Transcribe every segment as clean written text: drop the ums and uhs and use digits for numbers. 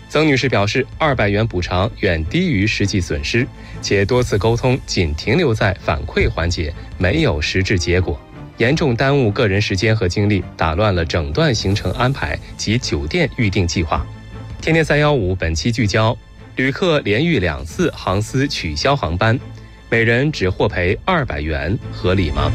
曾女士表示，200元补偿远低于实际损失，且多次沟通仅停留在反馈环节，没有实质结果，严重耽误个人时间和精力，打乱了整段行程安排及酒店预订计划。天天315本期聚焦：旅客连续2次航司取消航班，每人只获赔200元，合理吗？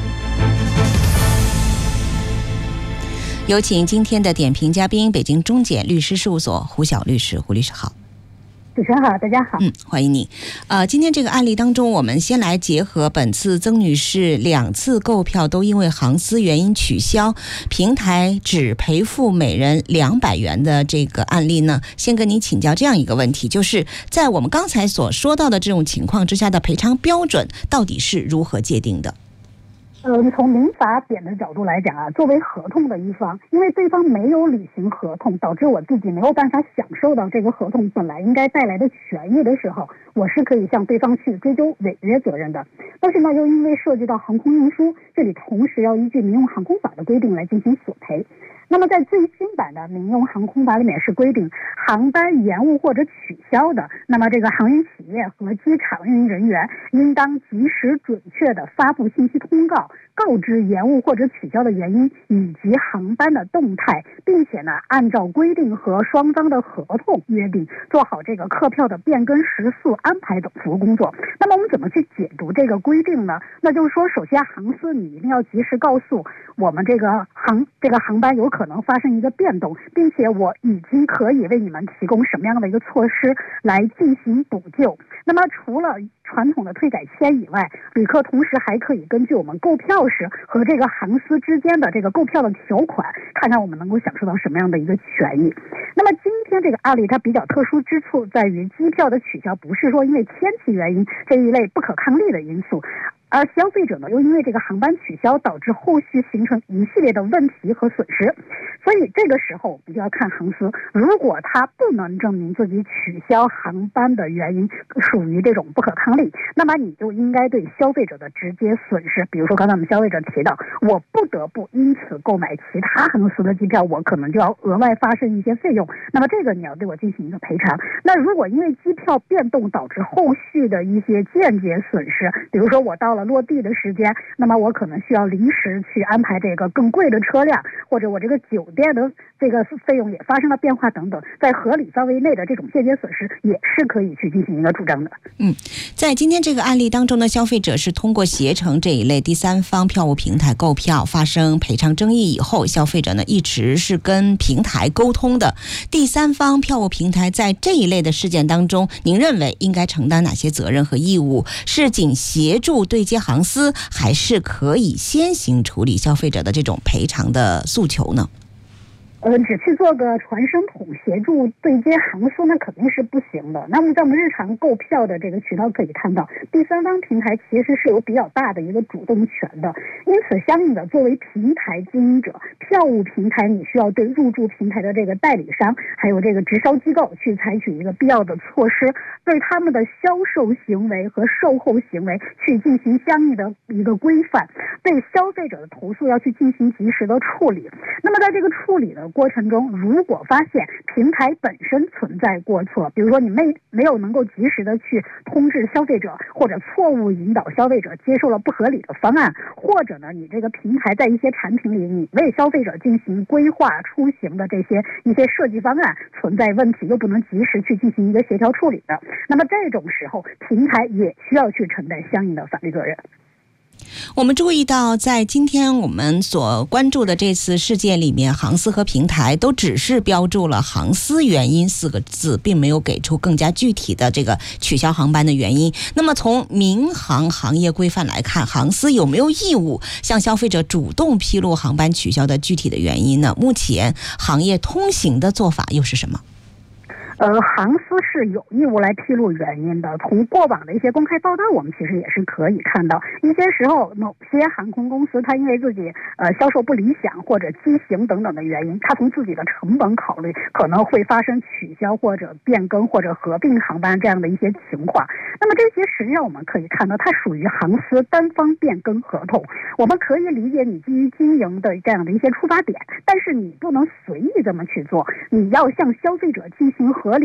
有请今天的点评嘉宾，北京中检律师事务所胡晓律师。胡律师好。 主持人好，大家好。 欢迎你。今天这个案例当中，我们先来结合本次曾女士2次购票都因为航司原因取消，平台只赔付每人200元的这个案例呢，先跟您请教这样一个问题，就是在我们刚才所说到的这种情况之下的赔偿标准到底是如何界定的？ 从民法典的角度来讲啊，作为合同的一方，因为对方没有履行合同，导致我自己没有办法享受到这个合同本来应该带来的权益的时候，我是可以向对方去追究违约责任的。但是呢，又因为涉及到航空运输，这里同时要依据民用航空法的规定来进行索赔。那么在最新版的民用航空法里面是规定，航班延误或者取消的，那么这个航运企业和机场运营人员应当及时准确地发布信息通告，告知延误或者取消的原因以及航班的动态，并且呢按照规定和双方的合同约定做好这个客票的变更时速安排等服务工作。那么我们怎么去解读这个规定呢？那就是说，首先航司你一定要及时告诉我们这个航班有可能发生一个变动，并且我已经可以为你们提供什么样的一个措施来进行补救。那么除了传统的退改签以外，旅客同时还可以根据我们购票时和这个航司之间的这个购票的条款，看看我们能够享受到什么样的一个权益。那么今天这个案例它比较特殊之处在于，机票的取消不是说因为天气原因这一类不可抗力的因素，而消费者呢又因为这个航班取消导致后续形成一系列的问题和损失。所以这个时候我们就要看航司，如果他不能证明自己取消航班的原因属于这种不可抗力，那么你就应该对消费者的直接损失，比如说刚才我们消费者提到，我不得不因此购买其他航司的机票，我可能就要额外发生一些费用，那么这个你要对我进行一个赔偿。那如果因为机票变动导致后续的一些间接损失，比如说我到了落地的时间，那么我可能需要临时去安排这个更贵的车辆，或者我这个酒店的这个费用也发生了变化等等，在合理范围内的这种间接损失也是可以去进行一个主张的。 在今天这个案例当中呢，消费者是通过携程这一类第三方票务平台购票，发生赔偿争议以后，消费者呢一直是跟平台沟通的。第三方票务平台在这一类的事件当中，您认为应该承担哪些责任和义务？是仅协助对接航司，还是可以先行处理消费者的这种赔偿的诉求呢？ 只去做个传声筒协助对接航司那肯定是不行的。那么在我们日常购票的这个渠道可以看到，第三方平台其实是有比较大的一个主动权的，因此相应的作为平台经营者，票务平台你需要对入驻平台的这个代理商还有这个直销机构去采取一个必要的措施，对他们的销售行为和售后行为去进行相应的一个规范，对消费者的投诉要去进行及时的处理。那么在这个处理的过程中，如果发现平台本身存在过错，比如说你没有能够及时的去通知消费者，或者错误引导消费者接受了不合理的方案，或者呢你这个平台在一些产品里你为消费者进行规划出行的这些一些设计方案存在问题，又不能及时去进行一个协调处理的，那么这种时候平台也需要去承担相应的法律责任。 我们注意到，在今天我们所关注的这次事件里面，航司和平台都只是标注了航司原因4个字，并没有给出更加具体的这个取消航班的原因。那么从民航行业规范来看，航司有没有义务向消费者主动披露航班取消的具体的原因呢？目前行业通行的做法又是什么？ 航司是有义务来披露原因的。从过往的一些公开报道，我们其实也是可以看到，一些时候某些航空公司它因为自己销售不理想或者机型等等的原因，它从自己的成本考虑，可能会发生取消或者变更或者合并航班这样的一些情况。那么这些实际上我们可以看到，它属于航司单方变更合同。我们可以理解你基于经营的这样的一些出发点，但是你不能随意这么去做，你要向消费者进行